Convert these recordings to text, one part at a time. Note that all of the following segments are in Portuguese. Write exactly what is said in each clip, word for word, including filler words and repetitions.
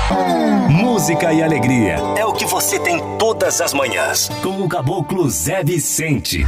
Música e alegria é o que você tem todas as manhãs. Com o Caboclo Zé Vicente.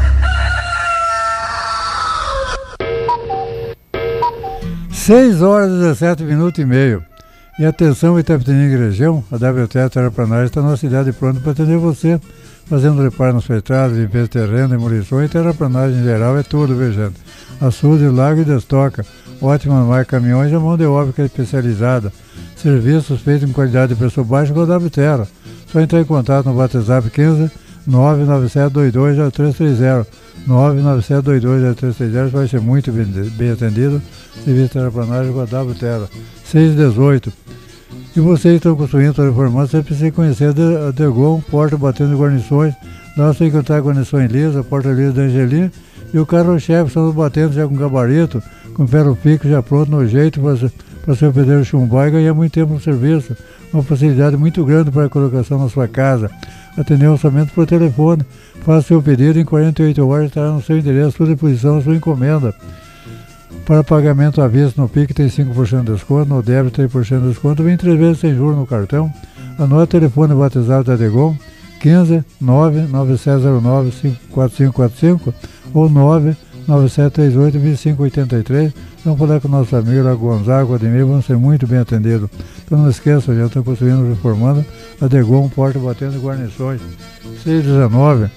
seis horas e dezessete minutos e meio. E atenção, Itapetininga e região, a W T Terraplanagem está na cidade pronta para atender você, fazendo reparo nas estradas, limpeza de terreno, demolição e terraplanagem em geral, é tudo, viu, gente? Açude, lago e destoca, ótima marca caminhões e a mão de obra que é especializada. Serviços feitos em qualidade de preço baixo com a W Terra. Só entrar em contato no WhatsApp quinze nove nove sete dois dois zero três três zero, nove nove sete dois dois zero três três zero, vai ser muito bem, bem atendido. Serviço de terraplanagem com a W Terra. seis e dezoito. E vocês estão construindo, estão reformando, você precisa conhecer a Degon, porta batendo de guarnições. Lá você encontrar a guarnição em Lisa, a porta lisa da Angelina e o carro-chefe, estamos batendo já com gabarito, com ferro pico já pronto no jeito para ser o pedreiro chumbar e ganhar muito tempo no serviço. Uma facilidade muito grande para a colocação na sua casa. Atender o orçamento por telefone. Faça seu pedido em quarenta e oito horas, estará no seu endereço, à sua disposição, a sua encomenda. Para pagamento à vista no P I C tem cinco por cento de desconto, no débito três por cento de desconto, vem três vezes sem juros no cartão. Anote o telefone e WhatsApp da Degon, quinze nove nove sete zero nove cinco quatro cinco quatro cinco ou nove nove sete três oito dois cinco oito três. Vamos falar com o nosso amigo lá, Gonzaga, Ademir, vão ser muito bem atendidos. Então não esqueça, já estão construindo, reformando a Degon, porta batendo guarnições. seis e dezenove.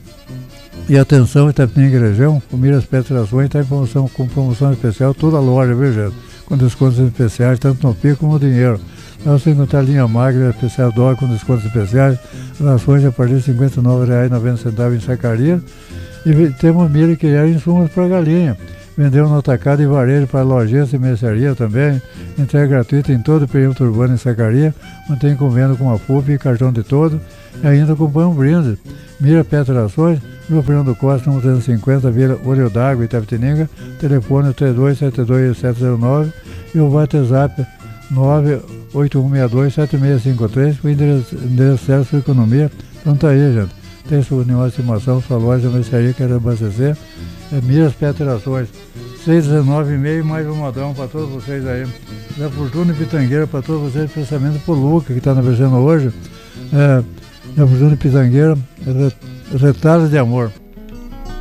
E atenção, Itapetininga e região, o Miras Petrações está em promoção, com promoção especial, toda a loja, viu, gente? Com descontos especiais, tanto no P I C como no dinheiro. Lá você encontrar linha magra, especial dólar com descontos especiais, rações a partir de cinquenta e nove reais e noventa centavos em sacaria. E temos milho que é insumos para galinha. Vendeu no atacado e varejo para lojistas e mercearia também. Entrega gratuita em todo o perímetro urbano em sacaria. Mantém convênio com a F U P e cartão de todo. E ainda acompanha um brinde. Mira Petrações, Rua Fernando Costa, número trezentos e cinquenta, Vila Olho d'Água, Itapetininga. Telefone três dois sete dois sete zero nove e o WhatsApp nove oito um seis dois sete seis cinco três, o endereço, endereço certo sua economia. Então tá aí, gente. Tem sua animal de estimação, sua loja de mercearia quer abastecer. É Miras Petrações. seis e dezenove e meio, mais um modão para todos vocês aí. Da Fortuna e Pitangueira para todos vocês, pensamento pro Luca, que está na versão hoje. É, da Fortuna e Pitangueira, retalhos de amor.